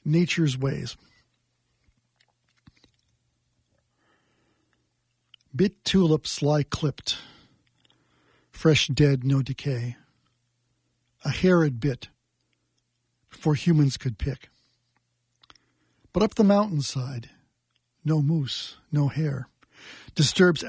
nature's ways. Bit tulips lie clipped, fresh dead, no decay. A hair had bit before humans could pick. But up the mountainside, no moose, no hare, disturbs